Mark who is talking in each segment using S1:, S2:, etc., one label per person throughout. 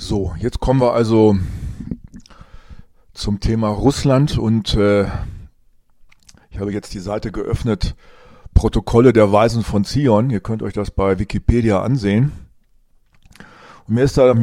S1: So, jetzt kommen wir also zum Thema Russland und ich habe jetzt die Seite geöffnet, Protokolle der Weisen von Zion. Ihr könnt euch das bei Wikipedia ansehen. Und es fiel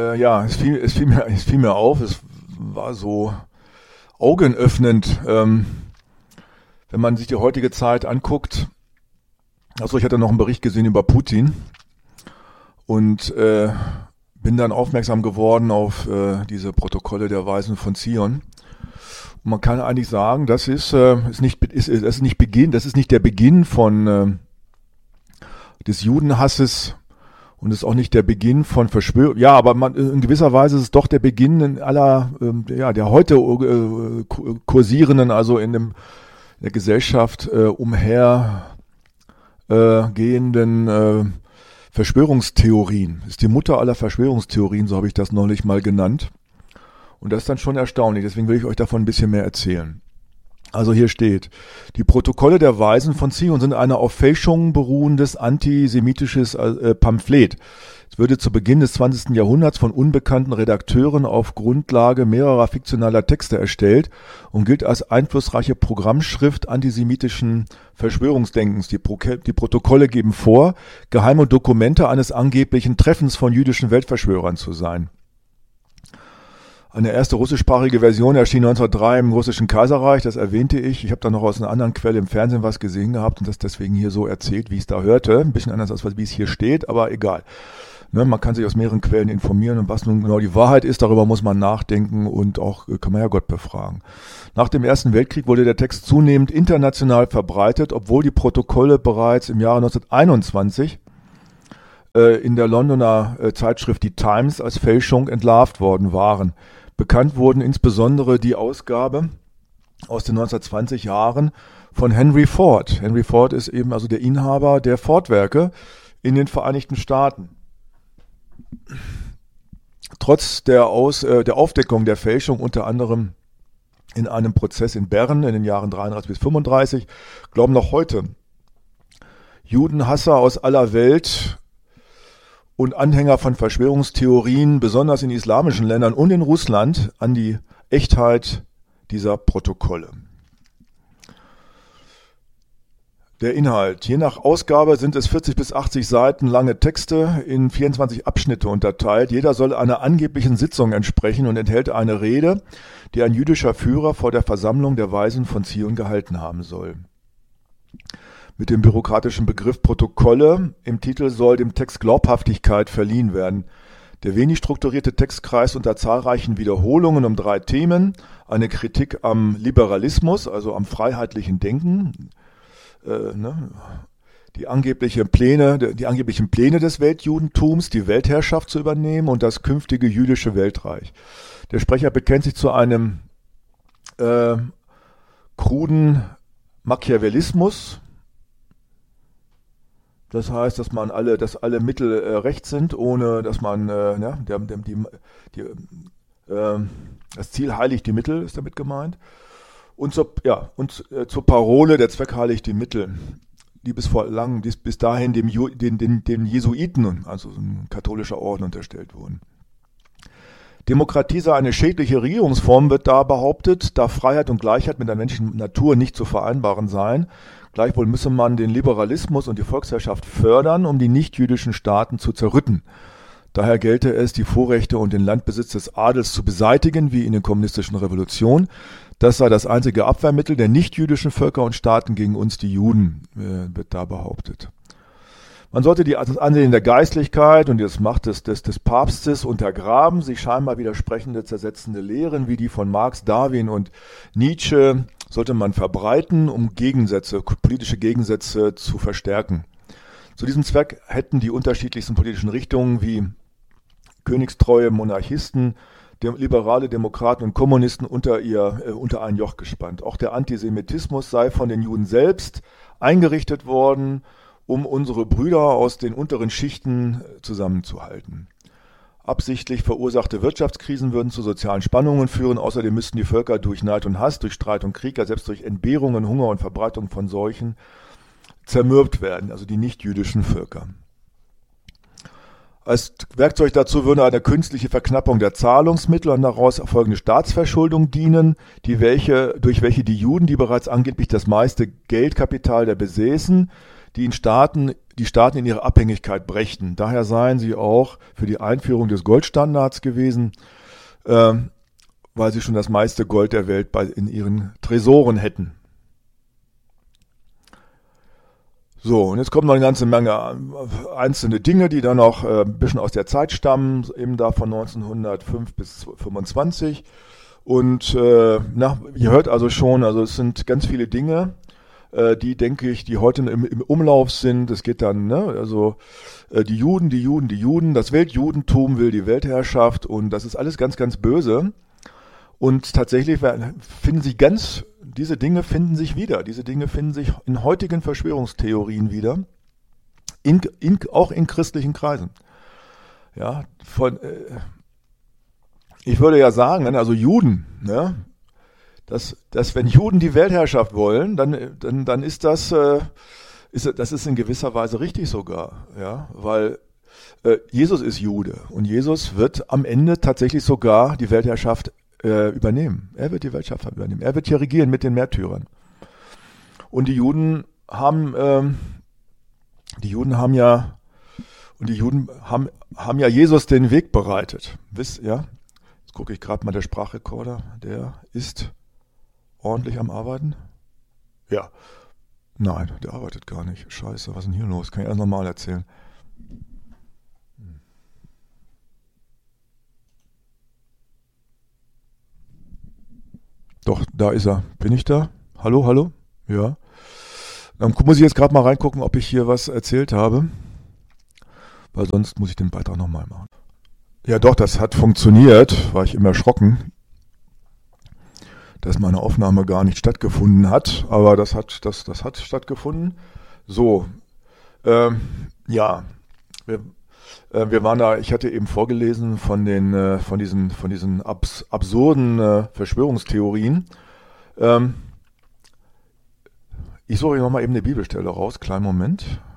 S1: mir auf, es war so augenöffnend, wenn man sich die heutige Zeit anguckt. Also ich hatte noch einen Bericht gesehen über Putin und bin dann aufmerksam geworden auf diese Protokolle der Weisen von Zion. Und man kann eigentlich sagen, das ist nicht der Beginn von des Judenhasses und ist auch nicht der Beginn von Verschwörung. Ja, aber in gewisser Weise ist es doch der Beginn der heute kursierenden, also in der Gesellschaft umhergehenden Verschwörungstheorien. Ist die Mutter aller Verschwörungstheorien, so habe ich das neulich mal genannt. Und das ist dann schon erstaunlich, deswegen will ich euch davon ein bisschen mehr erzählen. Also hier steht, die Protokolle der Weisen von Zion sind eine auf Fälschungen beruhendes antisemitisches Pamphlet. Es wurde zu Beginn des 20. Jahrhunderts von unbekannten Redakteuren auf Grundlage mehrerer fiktionaler Texte erstellt und gilt als einflussreiche Programmschrift antisemitischen Verschwörungsdenkens. Die Protokolle geben vor, geheime Dokumente eines angeblichen Treffens von jüdischen Weltverschwörern zu sein. Eine erste russischsprachige Version erschien 1903 im russischen Kaiserreich, das erwähnte ich. Ich habe da noch aus einer anderen Quelle im Fernsehen was gesehen gehabt und das deswegen hier so erzählt, wie ich es da hörte. Ein bisschen anders als wie es hier steht, aber egal. Ne, man kann sich aus mehreren Quellen informieren und was nun genau die Wahrheit ist, darüber muss man nachdenken und auch kann man ja Gott befragen. Nach dem Ersten Weltkrieg wurde der Text zunehmend international verbreitet, obwohl die Protokolle bereits im Jahre 1921 in der Londoner Zeitschrift Die Times als Fälschung entlarvt worden waren. Bekannt wurden insbesondere die Ausgabe aus den 1920 Jahren von Henry Ford. Henry Ford ist eben also der Inhaber der Ford-Werke in den Vereinigten Staaten. Trotz der Aufdeckung der Fälschung, unter anderem in einem Prozess in Bern in den Jahren 33 bis 35, glauben noch heute Judenhasser aus aller Welt und Anhänger von Verschwörungstheorien, besonders in islamischen Ländern und in Russland, an die Echtheit dieser Protokolle. Der Inhalt. Je nach Ausgabe sind es 40 bis 80 Seiten lange Texte in 24 Abschnitte unterteilt. Jeder soll einer angeblichen Sitzung entsprechen und enthält eine Rede, die ein jüdischer Führer vor der Versammlung der Weisen von Zion gehalten haben soll. Mit dem bürokratischen Begriff Protokolle im Titel soll dem Text Glaubhaftigkeit verliehen werden. Der wenig strukturierte Text kreist unter zahlreichen Wiederholungen um 3 Themen. Eine Kritik am Liberalismus, also am freiheitlichen Denken, die angeblichen Pläne des Weltjudentums, die Weltherrschaft zu übernehmen und das künftige jüdische Weltreich. Der Sprecher bekennt sich zu einem kruden Machiavellismus. Das heißt, dass alle Mittel recht sind, ohne dass man das Ziel heiligt die Mittel, ist damit gemeint. Und zur Parole, der Zweck heiligt die Mittel, die bis dahin den Jesuiten, also ein katholischer Orden, unterstellt wurden. Demokratie sei eine schädliche Regierungsform, wird da behauptet, da Freiheit und Gleichheit mit der menschlichen Natur nicht zu vereinbaren seien. Gleichwohl müsse man den Liberalismus und die Volksherrschaft fördern, um die nichtjüdischen Staaten zu zerrütten. Daher gelte es, die Vorrechte und den Landbesitz des Adels zu beseitigen, wie in der kommunistischen Revolution. Das sei das einzige Abwehrmittel der nichtjüdischen Völker und Staaten gegen uns, die Juden, wird da behauptet. Man sollte das Ansehen der Geistlichkeit und die Macht des Papstes untergraben, sich scheinbar widersprechende, zersetzende Lehren wie die von Marx, Darwin und Nietzsche sollte man verbreiten, um politische Gegensätze zu verstärken. Zu diesem Zweck hätten die unterschiedlichsten politischen Richtungen wie königstreue Monarchisten, liberale Demokraten und Kommunisten unter ein Joch gespannt. Auch der Antisemitismus sei von den Juden selbst eingerichtet worden, um unsere Brüder aus den unteren Schichten zusammenzuhalten. Absichtlich verursachte Wirtschaftskrisen würden zu sozialen Spannungen führen. Außerdem müssten die Völker durch Neid und Hass, durch Streit und Krieg, ja selbst durch Entbehrungen, Hunger und Verbreitung von Seuchen zermürbt werden, also die nichtjüdischen Völker. Als Werkzeug dazu würde eine künstliche Verknappung der Zahlungsmittel und daraus erfolgende Staatsverschuldung dienen, durch welche die Juden, die bereits angeblich das meiste Geldkapital der besäßen, die Staaten in ihre Abhängigkeit brächten. Daher seien sie auch für die Einführung des Goldstandards gewesen, weil sie schon das meiste Gold der Welt in ihren Tresoren hätten. So, und jetzt kommt noch eine ganze Menge einzelne Dinge, die dann auch ein bisschen aus der Zeit stammen, eben da von 1905 bis 25. Und ihr hört also schon, also es sind ganz viele Dinge, die, denke ich, die heute im Umlauf sind. Es geht dann, die Juden, das Weltjudentum will die Weltherrschaft und das ist alles ganz, ganz böse. Und tatsächlich diese Dinge finden sich wieder. Diese Dinge finden sich in heutigen Verschwörungstheorien wieder, auch in christlichen Kreisen. Ja, ich würde ja sagen, also Juden, ne, dass wenn Juden die Weltherrschaft wollen, dann ist das ist in gewisser Weise richtig sogar, ja, weil Jesus ist Jude und Jesus wird am Ende tatsächlich sogar die Weltherrschaft übernehmen. Er wird die Weltherrschaft übernehmen. Er wird hier regieren mit den Märtyrern. Und die Juden haben ja Jesus den Weg bereitet. Wisst ja? Jetzt gucke ich gerade mal, der Sprachrekorder, der ist ordentlich am Arbeiten? Ja. Nein, der arbeitet gar nicht. Scheiße, was ist denn hier los? Kann ich erst nochmal erzählen. Doch, da ist er. Bin ich da? Hallo, hallo? Ja. Dann muss ich jetzt gerade mal reingucken, ob ich hier was erzählt habe. Weil sonst muss ich den Beitrag nochmal machen. Ja doch, das hat funktioniert. War ich immer erschrocken, dass meine Aufnahme gar nicht stattgefunden hat. Aber das hat stattgefunden. So. Ja. Wir waren da, ich hatte eben vorgelesen von diesen absurden Verschwörungstheorien. Ich suche hier nochmal eben eine Bibelstelle raus, kleinen Moment.